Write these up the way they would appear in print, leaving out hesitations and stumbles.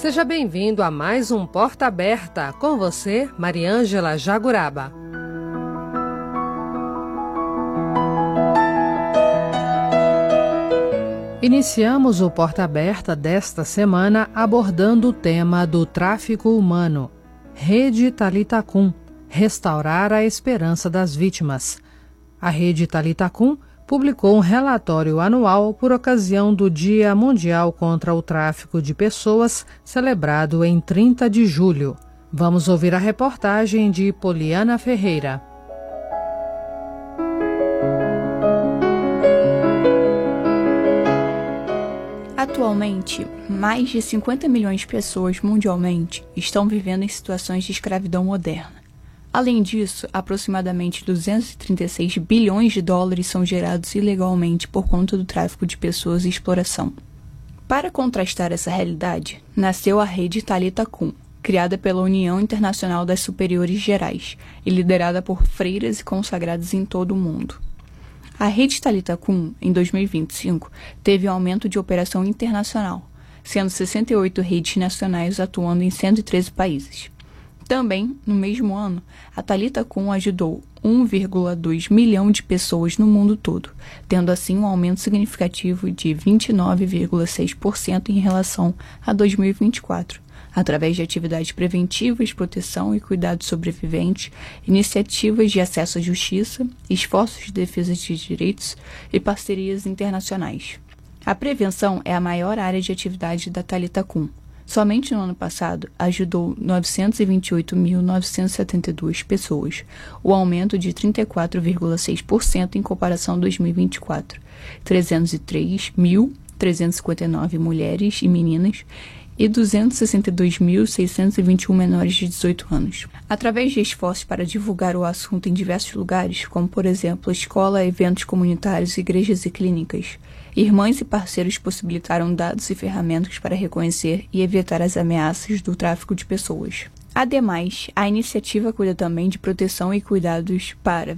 Seja bem-vindo a mais um Porta Aberta, com você, Mariângela Jaguraba. Iniciamos o Porta Aberta desta semana abordando o tema do tráfico humano. Rede Thalita Kum, restaurar a esperança das vítimas. A Rede Thalita Kum publicou um relatório anual por ocasião do Dia Mundial contra o Tráfico de Pessoas, celebrado em 30 de julho. Vamos ouvir a reportagem de Poliana Ferreira. Atualmente, mais de 50 milhões de pessoas mundialmente estão vivendo em situações de escravidão moderna. Além disso, aproximadamente 236 bilhões de dólares são gerados ilegalmente por conta do tráfico de pessoas e exploração. Para contrastar essa realidade, nasceu a Rede Thalita Kum, criada pela União Internacional das Superiores Gerais e liderada por freiras e consagrados em todo o mundo. A Rede Thalita Kum, em 2025, teve um aumento de operação internacional, sendo 68 redes nacionais atuando em 113 países. Também, no mesmo ano, a Thalita Kum ajudou 1,2 milhão de pessoas no mundo todo, tendo assim um aumento significativo de 29,6% em relação a 2024, através de atividades preventivas, proteção e cuidado dos sobreviventes, iniciativas de acesso à justiça, esforços de defesa de direitos e parcerias internacionais. A prevenção é a maior área de atividade da Thalita Kum. Somente no ano passado, ajudou 928.972 pessoas, o aumento de 34,6% em comparação a 2024, 303.359 mulheres e meninas e 262.621 menores de 18 anos. Através de esforços para divulgar o assunto em diversos lugares, como por exemplo escola, eventos comunitários, igrejas e clínicas, irmãs e parceiros possibilitaram dados e ferramentas para reconhecer e evitar as ameaças do tráfico de pessoas. Ademais, a iniciativa cuida também de proteção e cuidados para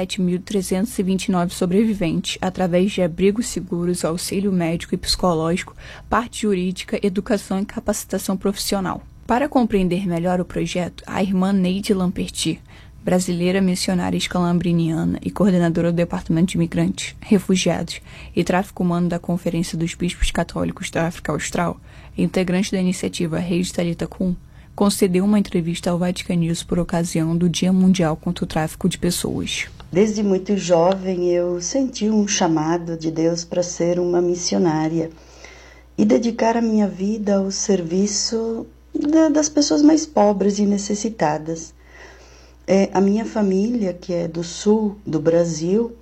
27.329 sobreviventes, através de abrigos seguros, auxílio médico e psicológico, parte jurídica, educação e capacitação profissional. Para compreender melhor o projeto, a irmã Neide Lamperti, brasileira missionária escalabriniana e coordenadora do Departamento de Imigrantes, Refugiados e Tráfico Humano da Conferência dos Bispos Católicos da África Austral, integrante da iniciativa Rede Thalita Kum, concedeu uma entrevista ao Vatican News por ocasião do Dia Mundial contra o Tráfico de Pessoas. Desde muito jovem eu senti um chamado de Deus para ser uma missionária e dedicar a minha vida ao serviço das pessoas mais pobres e necessitadas. A minha família, que é do sul do Brasil,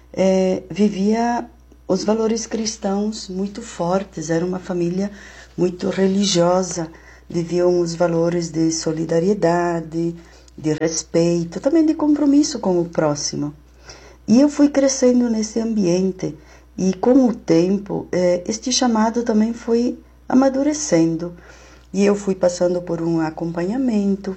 vivia os valores cristãos muito fortes, era uma família muito religiosa, viviam os valores de solidariedade, de respeito, também de compromisso com o próximo. E eu fui crescendo nesse ambiente e com o tempo este chamado também foi amadurecendo. E eu fui passando por um acompanhamento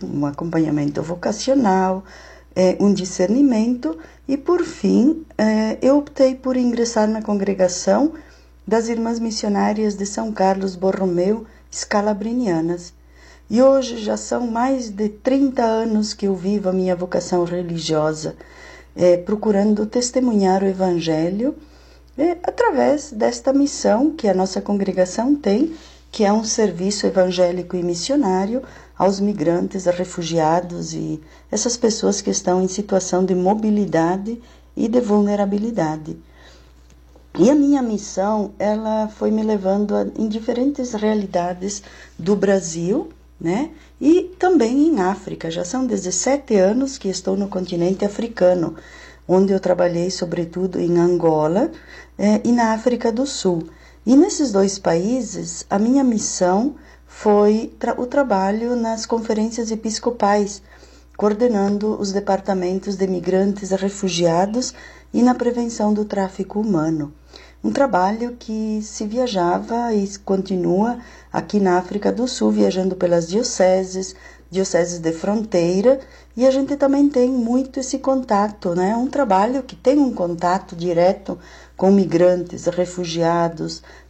vocacional, um discernimento e, por fim, eu optei por ingressar na congregação das Irmãs Missionárias de São Carlos Borromeu, escalabrinianas. E hoje já são mais de 30 anos que eu vivo a minha vocação religiosa, procurando testemunhar o Evangelho através desta missão que a nossa congregação tem, que é um serviço evangélico e missionário aos migrantes, a refugiados e essas pessoas que estão em situação de mobilidade e de vulnerabilidade. E a minha missão, ela foi me levando em diferentes realidades do Brasil, né? E também em África. Já são 17 anos que estou no continente africano, onde eu trabalhei sobretudo em Angola e na África do Sul. E nesses dois países, a minha missão foi o trabalho nas conferências episcopais, coordenando os departamentos de migrantes e refugiados e na prevenção do tráfico humano. Um trabalho que se viajava e continua aqui na África do Sul, viajando pelas dioceses de fronteira, e a gente também tem muito esse contato, né? Um trabalho que tem um contato direto com migrantes, refugiados,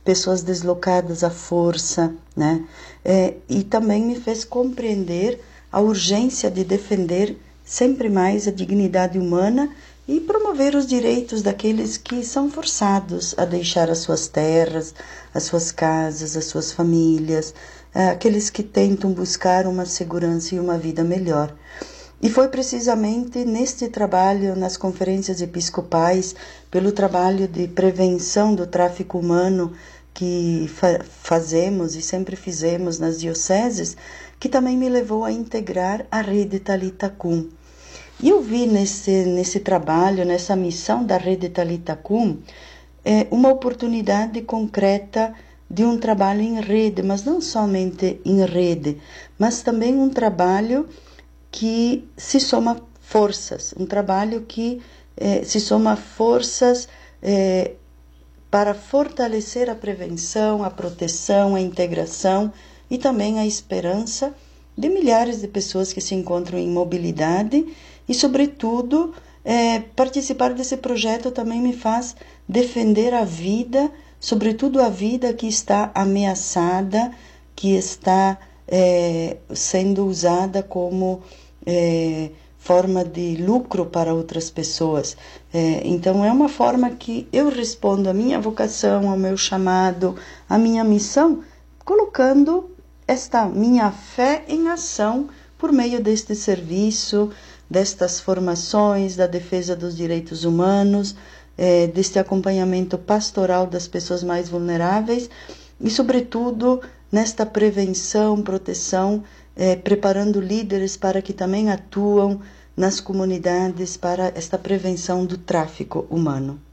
pessoas deslocadas à força, né? E também me fez compreender a urgência de defender sempre mais a dignidade humana e promover os direitos daqueles que são forçados a deixar as suas terras, as suas casas, as suas famílias, aqueles que tentam buscar uma segurança e uma vida melhor. E foi precisamente neste trabalho, nas conferências episcopais, pelo trabalho de prevenção do tráfico humano que fazemos e sempre fizemos nas dioceses, que também me levou a integrar a rede Talitha Kum. E eu vi nesse trabalho, nessa missão da rede Talitha Kum, uma oportunidade concreta de um trabalho em rede, mas não somente em rede, mas também um trabalho que se soma forças, um trabalho que se soma forças para fortalecer a prevenção, a proteção, a integração e também a esperança de milhares de pessoas que se encontram em mobilidade e, sobretudo, participar desse projeto também me faz defender a vida, sobretudo a vida que está ameaçada, que está sendo usada como forma de lucro para outras pessoas. Então, é uma forma que eu respondo à minha vocação, ao meu chamado, à minha missão, colocando esta minha fé em ação por meio deste serviço, destas formações, da defesa dos direitos humanos, deste acompanhamento pastoral das pessoas mais vulneráveis e, sobretudo, nesta prevenção, proteção, preparando líderes para que também atuam nas comunidades para esta prevenção do tráfico humano.